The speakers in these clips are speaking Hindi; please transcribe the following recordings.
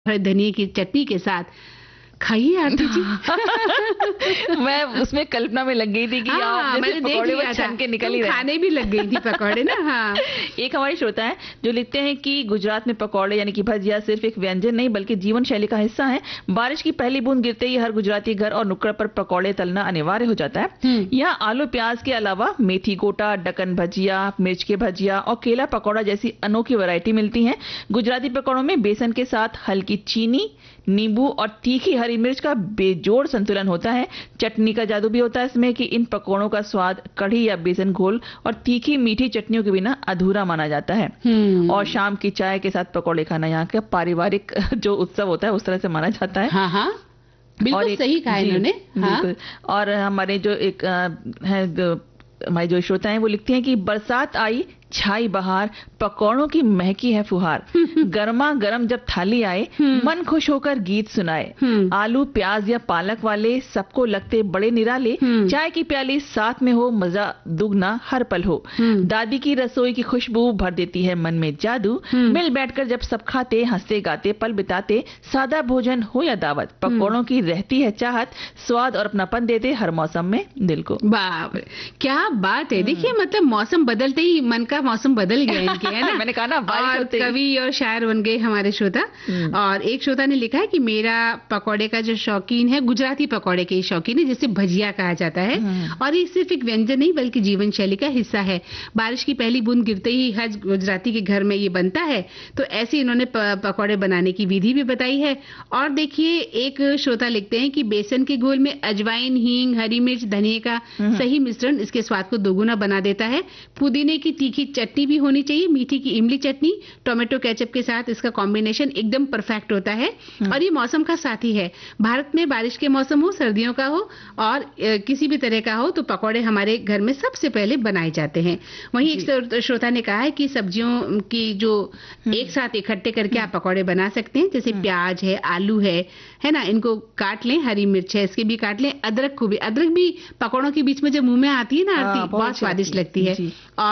धनिये की चटनी के साथ खाइए आरती जी। मैं उसमें कल्पना में लग गई थी कि आप जैसे पकौड़े वो छन के निकल ही रहे खाने भी लग गई थी पकौड़े ना। हाँ। एक हमारे श्रोता है जो लिखते हैं कि गुजरात में पकौड़े यानी कि भजिया सिर्फ एक व्यंजन नहीं बल्कि जीवन शैली का हिस्सा है। बारिश की पहली बूंद गिरते ही हर गुजराती घर और नुक्कड़ पर पकौड़े तलना अनिवार्य हो जाता है। यहाँ आलू प्याज के अलावा मेथी गोटा, डकन भजिया, मिर्च के भजिया और केला पकौड़ा जैसी अनोखी वैरायटी मिलती है। गुजराती पकौड़ों में बेसन के साथ हल्की चीनी, नींबू और तीखी हरी मिर्च का बेजोड़ संतुलन होता है। चटनी का जादू भी होता है इसमें कि इन पकौड़ों का स्वाद कढ़ी या बेसन घोल और तीखी मीठी चटनियों के बिना अधूरा माना जाता है। और शाम की चाय के साथ पकौड़े खाना यहाँ का पारिवारिक जो उत्सव होता है उस तरह से माना जाता है। हाँ हाँ, बिल्कुल सही कहा इन्होंने। बिल्कुल। और हमारे जो एक है हमारे जो श्रोता हैं वो लिखते हैं कि बरसात आई छाई बहार, पकौड़ों की महकी है फुहार, गर्मा गर्म जब थाली आए मन खुश होकर गीत सुनाए, आलू प्याज या पालक वाले सबको लगते बड़े निराले, चाय की प्याली साथ में हो मजा दुगना हर पल हो, दादी की रसोई की खुशबू भर देती है मन में जादू, मिल बैठकर जब सब खाते हंसते गाते पल बिताते, सादा भोजन हो या दावत, पकौड़ों की रहती है चाहत, स्वाद और अपनापन देते हर मौसम में दिल को। बाप रे क्या बात है। देखिए मतलब मौसम बदलते ही मन का मौसम बदल गया इनके, है ना। मैंने कहा ना और कवि और शायर बन गए हमारे श्रोता। और एक श्रोता ने लिखा है कि मेरा पकौड़े का जो शौकीन है, गुजराती पकौड़े के शौकीन है जिसे भजिया कहा जाता है, और ये सिर्फ एक व्यंजन नहीं बल्कि जीवन शैली का हिस्सा है। बारिश की पहली बूंद गिरते ही हर गुजराती के घर में ये बनता है। तो ऐसे इन्होंने पकौड़े बनाने की विधि भी बताई है। और देखिए एक श्रोता लिखते हैं कि बेसन के घोल में अजवाइन, हींग, हरी मिर्च, धनिये का सही मिश्रण इसके स्वाद को दोगुना बना देता है। पुदीने की तीखी चटनी भी होनी चाहिए, मीठी की इमली चटनी, टोमेटो केचप के साथ इसका कॉम्बिनेशन एकदम परफेक्ट होता है। और ये मौसम का साथी है। भारत में बारिश के मौसम हो, सर्दियों का हो और किसी भी तरह का हो तो पकौड़े हमारे घर में सबसे पहले बनाए जाते हैं। वहीं एक श्रोता ने कहा है कि सब्जियों की जो एक साथ इकट्ठे करके आप पकौड़े बना सकते हैं, जैसे प्याज है, आलू है ना, इनको काट लें, हरी मिर्च है इसके भी काट लें, अदरक को भी, अदरक भी पकौड़ों के बीच में जब मुंह में आती है ना आरती, बहुत स्वादिष्ट लगती है।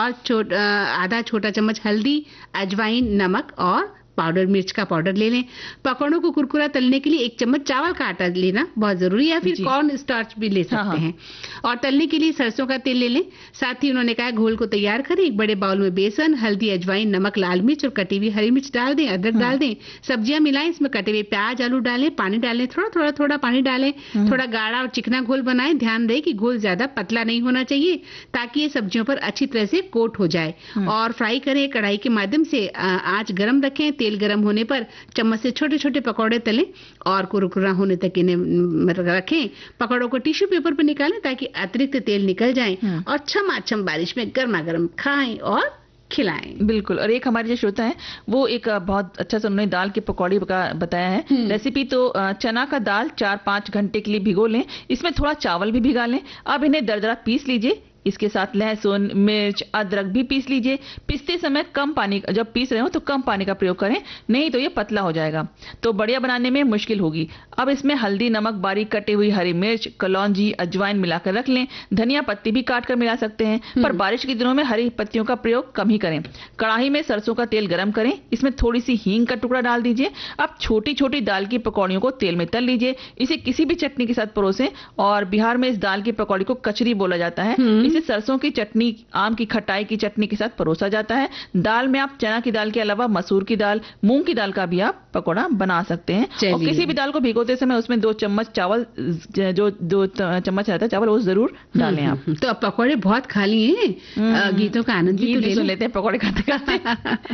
और आधा छोटा चम्मच हल्दी, अजवाइन, नमक और पाउडर मिर्च का पाउडर ले लें। पकौड़ों को कुरकुरा तलने के लिए एक चम्मच चावल का आटा लेना बहुत जरूरी है, या फिर कॉर्न स्टार्च भी ले सकते हैं। और तलने के लिए सरसों का तेल ले लें। साथ ही उन्होंने कहा घोल को तैयार करें। एक बड़े बाउल में बेसन, हल्दी, अजवाइन, नमक, लाल मिर्च और कटी हुई हरी मिर्च डाल दें, अदरक डाल दें, सब्जियां मिलाएं, इसमें कटे हुए प्याज, आलू डालें, पानी डालें, थोड़ा पानी डालें, थोड़ा गाढ़ा और चिकना घोल बनाएं। ध्यान दें कि घोल ज्यादा पतला नहीं होना चाहिए ताकि ये सब्जियों पर अच्छी तरह से कोट हो जाए। और फ्राई करें कढ़ाई के माध्यम से, आंच गर्म रखें, तेल गर्म होने पर चम्मच से छोटे छोटे पकौड़े तलें और कुरकुरा होने तक इन्हें रखें। पकौड़ों को टिश्यू पेपर पर निकालें ताकि अतिरिक्त तेल निकल जाए और छमाछम बारिश में गर्मा गर्म खाएं और खिलाएं। बिल्कुल। और एक हमारे जो श्रोता है वो एक बहुत अच्छा सा उन्होंने दाल की पकौड़ी का बताया है रेसिपी। तो चना का दाल 4-5 घंटे के लिए भिगो लें, इसमें थोड़ा चावल भी भिगा लें। अब इन्हें दरदरा पीस लीजिए, इसके साथ लहसुन, मिर्च, अदरक भी पीस लीजिए। पीसते समय कम पानी, जब पीस रहे हो तो कम पानी का प्रयोग करें, नहीं तो ये पतला हो जाएगा तो बढ़िया बनाने में मुश्किल होगी। अब इसमें हल्दी, नमक, बारीक कटी हुई हरी मिर्च, कलौंजी, अजवाइन मिलाकर रख लें। धनिया पत्ती भी काट कर मिला सकते हैं, पर बारिश के दिनों में हरी पत्तियों का प्रयोग कम ही करें। कढ़ाई में सरसों का तेल गर्म करें, इसमें थोड़ी सी हींग का टुकड़ा डाल दीजिए। अब छोटी छोटी दाल की पकौड़ियों को तेल में तल लीजिए, इसे किसी भी चटनी के साथ परोसें। और बिहार में इस दाल की पकौड़ी को कचरी बोला जाता है। इसे सरसों की चटनी, आम की खटाई की चटनी के साथ परोसा जाता है। दाल में आप चना की दाल के अलावा मसूर की दाल, मूंग की दाल का भी आप पकौड़ा बना सकते हैं। और किसी भी दाल को भिगोते समय उसमें 2 चम्मच चावल, जो 2 चम्मच रहता है चावल, वो जरूर डालें आप। तो अब पकौड़े बहुत खा लिए हैं, गीतों का आनंद भी तो ले लेते हैं पकौड़े खाते खाते।